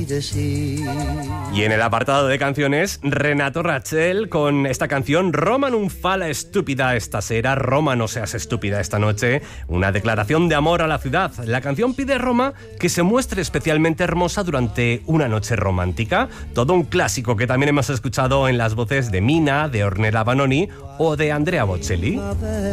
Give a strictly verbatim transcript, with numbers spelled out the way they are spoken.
de sí. Y en el apartado de canciones, Renato Rachel con esta canción Roma non fa la estúpida esta sera, Roma no seas estúpida esta noche, una declaración de amor a la ciudad. La canción pide a Roma que se muestre especialmente hermosa durante una noche romántica, todo un clásico que también hemos escuchado en las voces de Mina, de Ornella Vanoni o de Andrea Bocelli.